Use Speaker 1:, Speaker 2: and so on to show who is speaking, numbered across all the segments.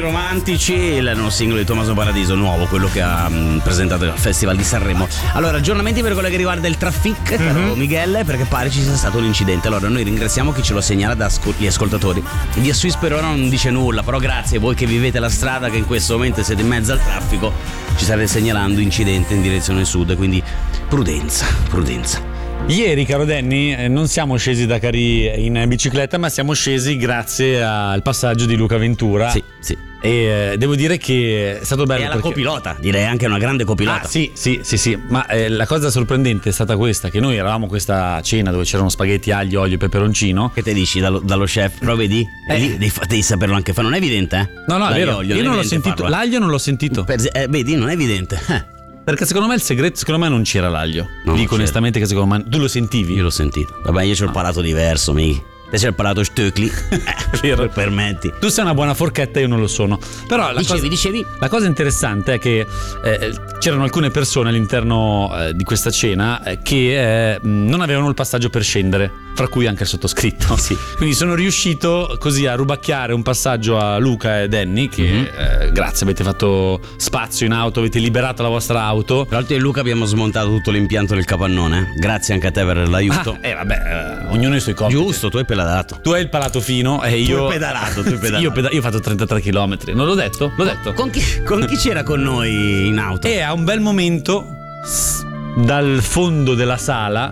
Speaker 1: romantici, il nuovo singolo di Tommaso Paradiso, nuovo, quello che ha presentato al Festival di Sanremo. Allora, aggiornamenti per quello che riguarda il traffic, caro Miguel, perché pare ci sia stato un incidente. Allora, noi ringraziamo chi ce lo segnala gli ascoltatori. Via Swiss per ora non dice nulla, però grazie a voi che vivete la strada, che in questo momento siete in mezzo al traffico, ci state segnalando incidente in direzione sud, quindi prudenza.
Speaker 2: Ieri, caro Danny, non siamo scesi da Carì in bicicletta, ma siamo scesi grazie al passaggio di Luca Ventura.
Speaker 1: Sì.
Speaker 2: E devo dire che è stato bello.
Speaker 1: E alla copilota, direi anche una grande copilota.
Speaker 2: Sì. Ma la cosa sorprendente è stata questa: che noi eravamo a questa cena dove c'erano spaghetti, aglio, olio e peperoncino.
Speaker 1: Che te dici dallo chef? Però vedi? Devi saperlo anche fare, non è evidente, eh?
Speaker 2: No, è vero. Io non l'ho sentito.
Speaker 1: Farlo,
Speaker 2: l'aglio non l'ho sentito.
Speaker 1: Vedi, non è evidente.
Speaker 2: Perché secondo me il segreto, secondo me non c'era l'aglio. Dico onestamente che secondo me tu lo sentivi.
Speaker 1: Io l'ho sentito. Vabbè, io c'ho il palato diverso, Miki. Te c'è il palato stöcli. Permetti.
Speaker 2: Tu sei una buona forchetta, io non lo sono. Però
Speaker 1: dicevi.
Speaker 2: La cosa interessante è che c'erano alcune persone all'interno di questa cena che non avevano il passaggio per scendere, fra cui anche il sottoscritto.
Speaker 1: Sì.
Speaker 2: Quindi sono riuscito così a rubacchiare un passaggio a Luca e Danny che grazie, avete fatto spazio in auto, avete liberato la vostra auto.
Speaker 1: Tra l'altro io e Luca abbiamo smontato tutto l'impianto del capannone. Grazie anche a te per l'aiuto.
Speaker 2: Ognuno i suoi compiti.
Speaker 1: Giusto, tu hai pedalato.
Speaker 2: Tu hai il palato fino e io.
Speaker 1: Tu hai pedalato. Io
Speaker 2: ho fatto 33 km. Non l'ho detto? L'ho detto.
Speaker 1: Con chi c'era con noi in auto?
Speaker 2: E a un bel momento, dal fondo della sala,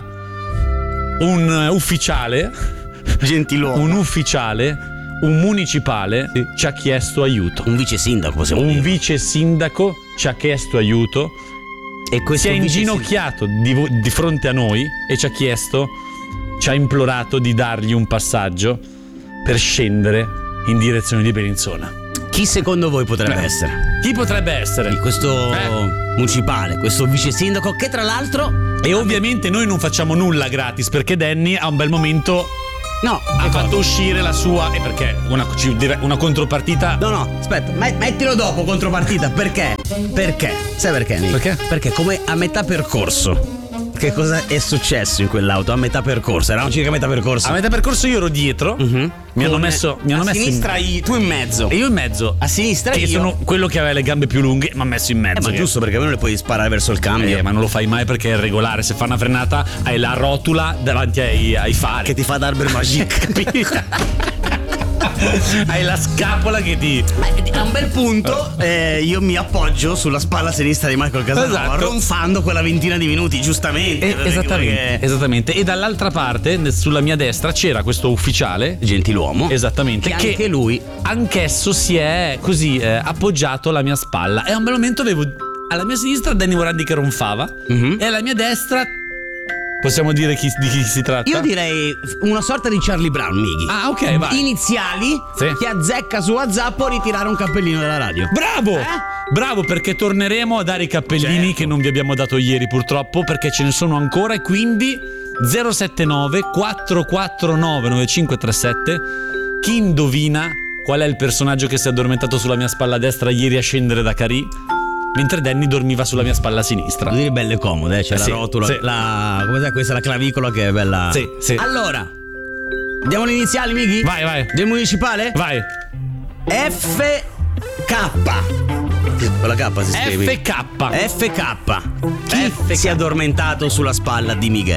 Speaker 2: un ufficiale,
Speaker 1: gentiluomo,
Speaker 2: un municipale ci ha chiesto aiuto.
Speaker 1: Un vice sindaco, possiamo dire.
Speaker 2: Un vice sindaco ci ha chiesto aiuto e si è inginocchiato di fronte a noi e ci ha implorato di dargli un passaggio per scendere in direzione di Bellinzona.
Speaker 1: Chi secondo voi potrebbe essere?
Speaker 2: Chi potrebbe essere?
Speaker 1: Questo municipale, questo vice sindaco che tra l'altro...
Speaker 2: E ovviamente noi non facciamo nulla gratis, perché Danny a un bel momento ha fatto uscire la sua... E perché? Una contropartita...
Speaker 1: No, aspetta, mettilo dopo contropartita. Perché? Sai perché?
Speaker 2: Perché?
Speaker 1: Perché come a metà percorso... Che cosa è successo in quell'auto? A metà percorso, eravamo circa a metà percorso.
Speaker 2: A metà percorso io ero dietro. Mi hanno messo
Speaker 1: a sinistra tu in mezzo.
Speaker 2: E io in mezzo.
Speaker 1: A sinistra
Speaker 2: che
Speaker 1: io
Speaker 2: sono quello che aveva le gambe più lunghe, mi ha messo in mezzo.
Speaker 1: Ma giusto, perché non le puoi sparare verso il cambio.
Speaker 2: Ma non lo fai mai perché è regolare. Se fa una frenata hai la rotula davanti ai fari
Speaker 1: che ti fa d'arber magique.
Speaker 2: Capito? Hai la scapola che ti...
Speaker 1: A un bel punto io mi appoggio sulla spalla sinistra di Michael Casanova, ronfando quella ventina di minuti, giustamente.
Speaker 2: Esattamente. E dall'altra parte, sulla mia destra, c'era questo ufficiale,
Speaker 1: gentiluomo,
Speaker 2: esattamente,
Speaker 1: che anche lui,
Speaker 2: anch'esso si è così appoggiato alla mia spalla. E a un bel momento avevo alla mia sinistra Danny Morandi che ronfava e alla mia destra... Possiamo dire di chi si tratta?
Speaker 1: Io direi una sorta di Charlie Brown, Mighi.
Speaker 2: Ah, ok, vai.
Speaker 1: Iniziali, che azzecca su WhatsApp o ritirare un cappellino dalla radio.
Speaker 2: Bravo! Bravo, perché torneremo a dare i cappellini che non vi abbiamo dato ieri purtroppo, perché ce ne sono ancora, e quindi 079 449 9537. Chi indovina qual è il personaggio che si è addormentato sulla mia spalla destra ieri a scendere da Carì? Mentre Danny dormiva sulla mia spalla sinistra.
Speaker 1: Devo dire belle comode, c'è la rotola, com'è questa, la clavicola che è bella.
Speaker 2: Sì.
Speaker 1: Allora, diamo le iniziali, Mighi?
Speaker 2: Vai.
Speaker 1: Del municipale?
Speaker 2: Vai.
Speaker 1: FK. Con la K si scrive.
Speaker 2: FK.
Speaker 1: Chi si è addormentato sulla spalla di Miguel?